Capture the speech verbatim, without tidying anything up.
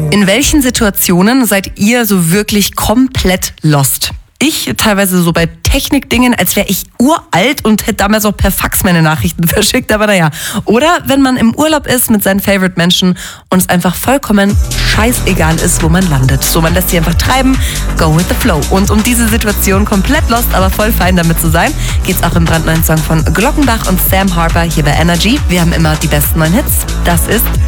In welchen Situationen seid ihr so wirklich komplett lost? Ich teilweise so bei Technikdingen, als wäre ich uralt und hätte damals auch per Fax meine Nachrichten verschickt, aber naja. Oder wenn man im Urlaub ist mit seinen Favorite-Menschen und es einfach vollkommen scheißegal ist, wo man landet. So, man lässt sich einfach treiben, go with the flow. Und um diese Situation komplett lost, aber voll fein damit zu sein, geht's auch im brandneuen Song von Glockenbach und Sam Harper hier bei Energy. Wir haben immer die besten neuen Hits. Das ist